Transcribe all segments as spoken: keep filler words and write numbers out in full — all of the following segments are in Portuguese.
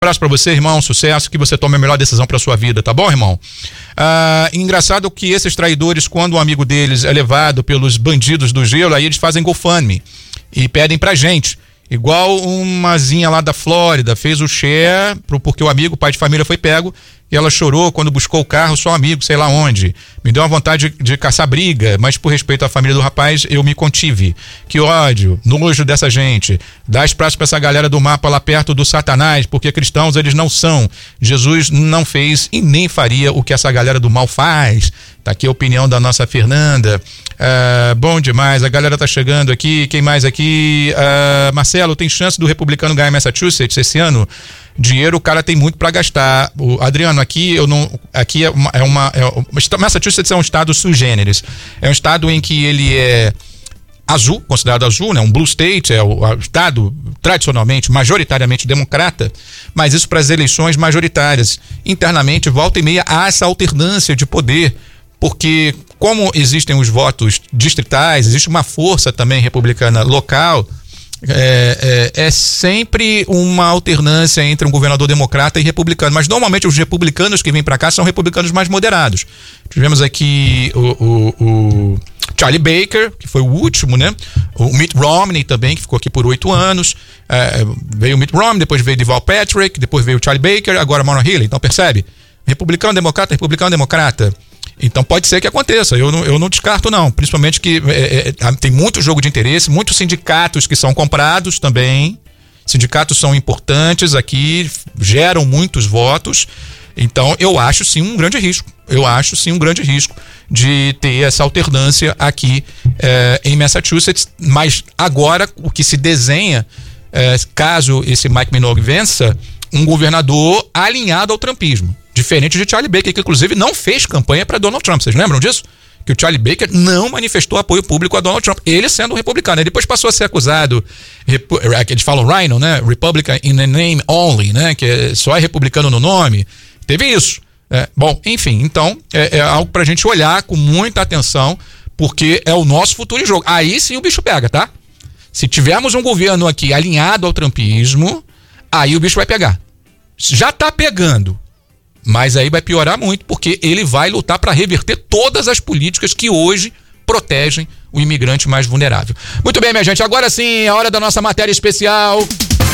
abraço pra você, irmão, sucesso, que você tome a melhor decisão pra sua vida, tá bom, irmão? Ah, engraçado que esses traidores, quando um amigo deles é levado pelos bandidos do gelo, aí eles fazem GoFundMe e pedem pra gente. Igual umazinha lá da Flórida, fez o share porque o amigo, o pai de família, foi pego e ela chorou quando buscou o carro, só um amigo, sei lá onde. Me deu uma vontade de, de caçar briga, mas por respeito à família do rapaz, eu me contive. Que ódio, nojo dessa gente. Dá espaço pra essa galera do mapa lá perto do Satanás, porque cristãos eles não são. Jesus não fez e nem faria o que essa galera do mal faz. Tá aqui a opinião da nossa Fernanda. Uh, bom demais, a galera tá chegando aqui. Quem mais aqui? Uh, Marcelo, tem chance do republicano ganhar Massachusetts esse ano? Dinheiro o cara tem muito para gastar. O Adriano, aqui eu não, aqui é uma, é uma é, Massachusetts é um estado sui generis. É um estado em que ele é azul, considerado azul, né? Um blue state, é o, o estado tradicionalmente, majoritariamente democrata, mas isso para as eleições majoritárias. Internamente, volta e meia, há essa alternância de poder, porque como existem os votos distritais, existe uma força também republicana local. É, é, é sempre uma alternância entre um governador democrata e republicano, mas normalmente os republicanos que vêm para cá são republicanos mais moderados. Tivemos aqui o, o, o Charlie Baker, que foi o último, né? O Mitt Romney também, que ficou aqui por oito anos. É, veio o Mitt Romney, depois veio Deval Patrick, depois veio o Charlie Baker, agora Maura Healey. Então percebe? Republicano, democrata, republicano, democrata. Então pode ser que aconteça, eu não, eu não descarto não, principalmente que é, é, tem muito jogo de interesse, muitos sindicatos que são comprados também, sindicatos são importantes aqui, geram muitos votos, então eu acho sim um grande risco, eu acho sim um grande risco de ter essa alternância aqui é, em Massachusetts, mas agora o que se desenha, é, caso esse Mike Minogue vença, um governador alinhado ao trumpismo. Diferente de Charlie Baker, que inclusive não fez campanha para Donald Trump. Vocês lembram disso? Que o Charlie Baker não manifestou apoio público a Donald Trump, ele sendo um republicano. Ele depois passou a ser acusado, eles falam Rhino, né? Republican in the name only, né? Que só é republicano no nome. Teve isso. É, bom, enfim, então é, é algo pra gente olhar com muita atenção, porque é o nosso futuro em jogo. Aí sim o bicho pega, tá? Se tivermos um governo aqui alinhado ao trumpismo, aí o bicho vai pegar. Já tá pegando. Mas aí vai piorar muito, porque ele vai lutar para reverter todas as políticas que hoje protegem o imigrante mais vulnerável. Muito bem, minha gente, agora sim é a hora da nossa matéria especial.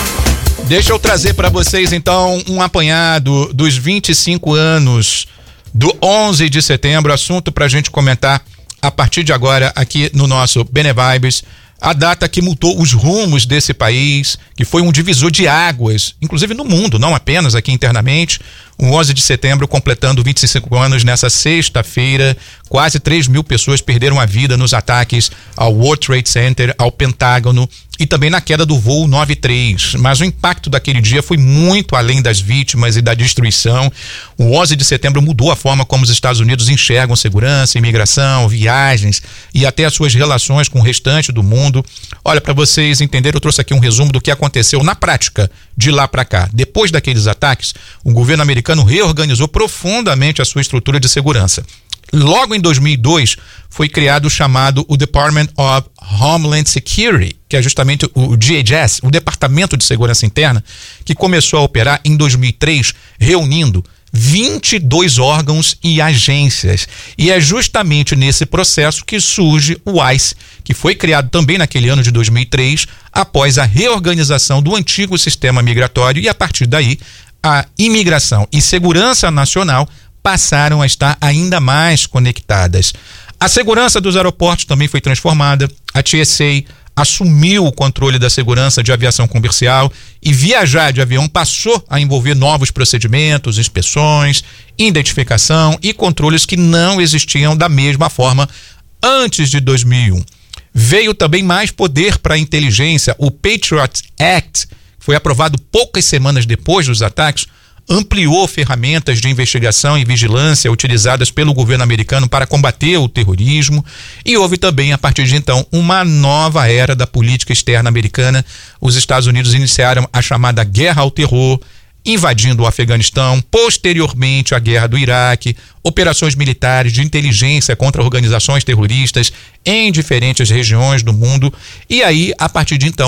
Deixa eu trazer para vocês então um apanhado dos vinte e cinco anos do onze de setembro, assunto para a gente comentar a partir de agora aqui no nosso Bene Vibes. A data que mudou os rumos desse país, que foi um divisor de águas, inclusive no mundo, não apenas aqui internamente. O onze de setembro, completando vinte e cinco anos, nessa sexta-feira, quase três mil pessoas perderam a vida nos ataques ao World Trade Center, ao Pentágono e também na queda do voo noventa e três. Mas o impacto daquele dia foi muito além das vítimas e da destruição. O onze de setembro mudou a forma como os Estados Unidos enxergam segurança, imigração, viagens e até as suas relações com o restante do mundo. Olha, para vocês entenderem, eu trouxe aqui um resumo do que aconteceu na prática de lá para cá. Depois daqueles ataques, o governo americano reorganizou profundamente a sua estrutura de segurança. Logo em dois mil e dois, foi criado o chamado o Department of Homeland Security, que é justamente o D H S, o Departamento de Segurança Interna, que começou a operar em dois mil e três, reunindo vinte e dois órgãos e agências. E é justamente nesse processo que surge o ICE, que foi criado também naquele ano de dois mil e três, após a reorganização do antigo sistema migratório, e a partir daí, a imigração e segurança nacional passaram a estar ainda mais conectadas. A segurança dos aeroportos também foi transformada. A T S A assumiu o controle da segurança de aviação comercial e viajar de avião passou a envolver novos procedimentos, inspeções, identificação e controles que não existiam da mesma forma antes de dois mil e um. Veio também mais poder para a inteligência. O Patriot Act foi aprovado poucas semanas depois dos ataques, ampliou ferramentas de investigação e vigilância utilizadas pelo governo americano para combater o terrorismo, e houve também, a partir de então, uma nova era da política externa americana. Os Estados Unidos iniciaram a chamada Guerra ao Terror, invadindo o Afeganistão, posteriormente a Guerra do Iraque, operações militares de inteligência contra organizações terroristas em diferentes regiões do mundo, e aí, a partir de então,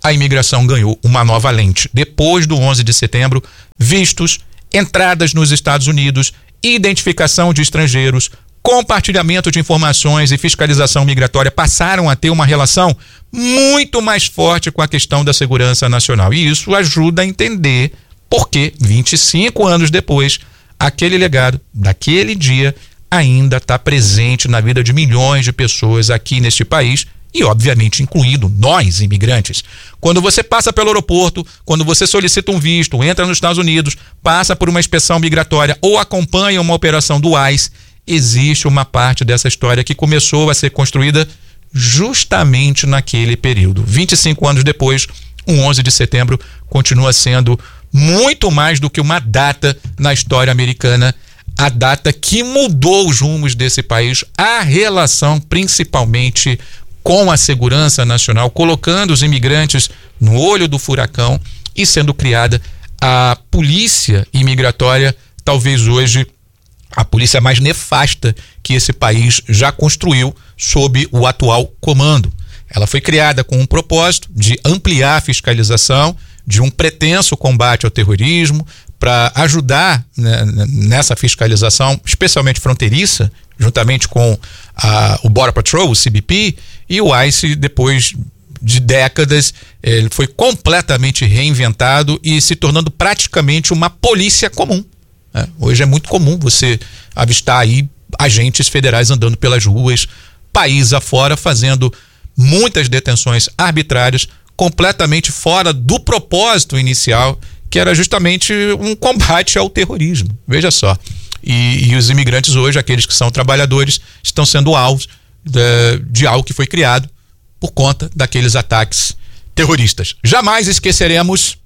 a imigração ganhou uma nova lente. Depois do onze de setembro, vistos, entradas nos Estados Unidos, identificação de estrangeiros, compartilhamento de informações e fiscalização migratória passaram a ter uma relação muito mais forte com a questão da segurança nacional. E isso ajuda a entender por que, vinte e cinco anos depois, aquele legado daquele dia ainda está presente na vida de milhões de pessoas aqui neste país e, obviamente, incluindo nós, imigrantes. Quando você passa pelo aeroporto, quando você solicita um visto, entra nos Estados Unidos, passa por uma inspeção migratória ou acompanha uma operação do ICE, existe uma parte dessa história que começou a ser construída justamente naquele período. vinte e cinco anos depois, um onze de setembro continua sendo muito mais do que uma data na história americana, a data que mudou os rumos desse país, a relação principalmente com a segurança nacional, colocando os imigrantes no olho do furacão e sendo criada a polícia imigratória, talvez hoje a polícia mais nefasta que esse país já construiu sob o atual comando. Ela foi criada com um propósito de ampliar a fiscalização, de um pretenso combate ao terrorismo, para ajudar, né, nessa fiscalização, especialmente fronteiriça, juntamente com a, o Border Patrol, o C B P, e o ICE, depois de décadas, ele foi completamente reinventado e se tornando praticamente uma polícia comum. Né? Hoje é muito comum você avistar aí agentes federais andando pelas ruas, país afora, fazendo muitas detenções arbitrárias, completamente fora do propósito inicial, que era justamente um combate ao terrorismo. Veja só. E, e os imigrantes hoje, aqueles que são trabalhadores, estão sendo alvos de, de algo que foi criado por conta daqueles ataques terroristas. Jamais esqueceremos